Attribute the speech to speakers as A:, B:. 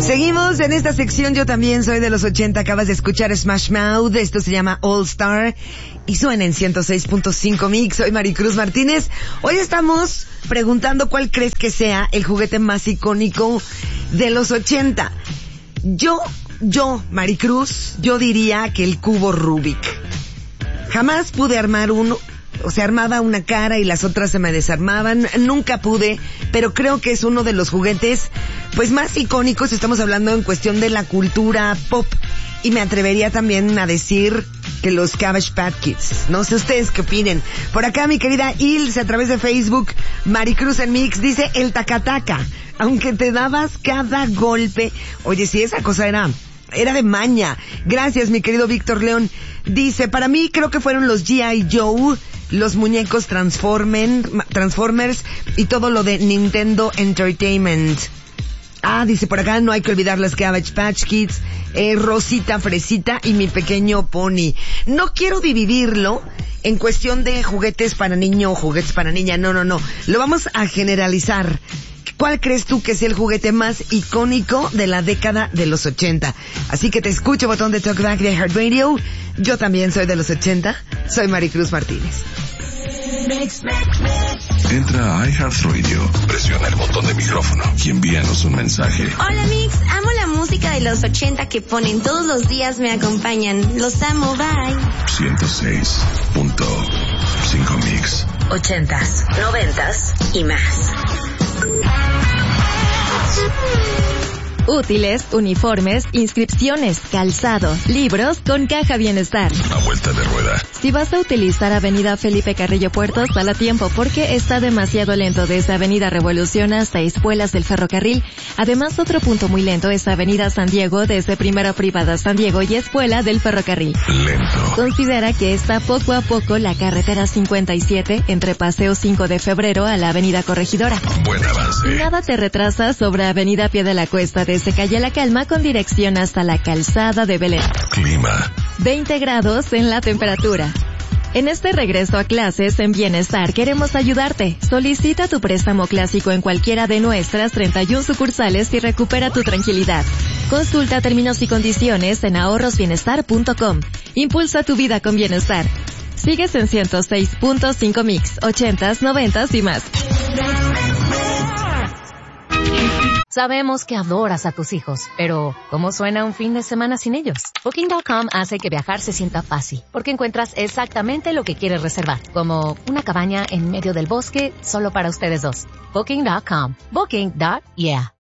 A: Seguimos en esta sección. Yo también soy de los 80. Acabas de escuchar Smash Mouth. Esto se llama All Star y suena en 106.5 Mix. Soy Maricruz Martínez. Hoy estamos preguntando cuál crees que sea el juguete más icónico de los 80. Yo, Maricruz, yo diría que el cubo Rubik. Jamás pude armar uno. O sea, armaba una cara y las otras se me desarmaban. Nunca pude, pero creo que es uno de los juguetes pues más icónicos. Estamos hablando en cuestión de la cultura pop. Y me atrevería también a decir que los Cabbage Patch Kids. No sé ustedes qué opinen. Por acá mi querida Ilse a través de Facebook, Maricruz en Mix, dice el tacataca. Aunque te dabas cada golpe. Oye, si esa cosa era de maña. Gracias, mi querido Víctor León. Dice, para mí creo que fueron los G.I. Joe, los muñecos Transformers y todo lo de Nintendo Entertainment. Dice por acá, no hay que olvidar las Cabbage Patch Kids, Rosita, Fresita y Mi Pequeño Pony. No quiero dividirlo en cuestión de juguetes para niño o juguetes para niña. No. Lo vamos a generalizar. ¿Cuál crees tú que es el juguete más icónico de la década de los 80? Así que te escucho, botón de Talkback de Heart Radio. Yo también soy de los 80. Soy Maricruz Martínez.
B: Entra a iHeartRadio, presiona el botón de micrófono y envíanos un mensaje.
C: Hola Mix, amo la música de los 80 que ponen todos los días, me acompañan. Los amo, bye.
B: 106.5 Mix.
D: 80s, 90s y más.
E: Útiles, uniformes, inscripciones, calzado, libros con Caja Bienestar.
B: A vuelta de rueda.
E: Si vas a utilizar Avenida Felipe Carrillo Puertos, dale a tiempo porque está demasiado lento desde Avenida Revolución hasta Espuelas del Ferrocarril. Además, otro punto muy lento es Avenida San Diego desde Primera Privada San Diego y Espuela del Ferrocarril.
B: Lento.
E: Considera que está poco a poco la carretera 57 entre Paseo 5 de Febrero a la Avenida Corregidora.
B: Buen avance.
E: Nada te retrasa sobre Avenida Pie de la Cuesta desde Calle La Calma con dirección hasta la Calzada de Belén.
B: Clima.
E: 20 grados en la temperatura. En este regreso a clases en Bienestar queremos ayudarte. Solicita tu préstamo clásico en cualquiera de nuestras 31 sucursales y recupera tu tranquilidad. Consulta términos y condiciones en ahorrosbienestar.com. Impulsa tu vida con Bienestar. Sigues en 106.5 Mix, 80s, 90s y más.
D: Sabemos que adoras a tus hijos, pero ¿cómo suena un fin de semana sin ellos? Booking.com hace que viajar se sienta fácil, porque encuentras exactamente lo que quieres reservar, como una cabaña en medio del bosque solo para ustedes dos. Booking.com. Booking.yeah.